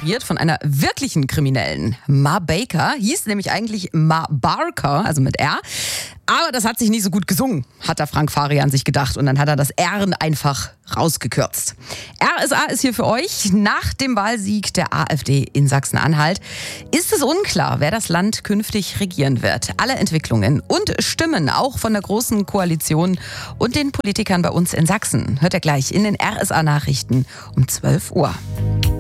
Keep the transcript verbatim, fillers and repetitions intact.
inspiriert von einer wirklichen Kriminellen. Ma Baker hieß nämlich eigentlich Ma Barker, also mit R. Aber das hat sich nicht so gut gesungen, hat der Frank Farian sich gedacht. Und dann hat er das R einfach rausgekürzt. R S A ist hier für euch. Nach dem Wahlsieg der AfD in Sachsen-Anhalt ist es unklar, wer das Land künftig regieren wird. Alle Entwicklungen und Stimmen, auch von der Großen Koalition und den Politikern bei uns in Sachsen, hört ihr gleich in den R S A-Nachrichten um zwölf Uhr.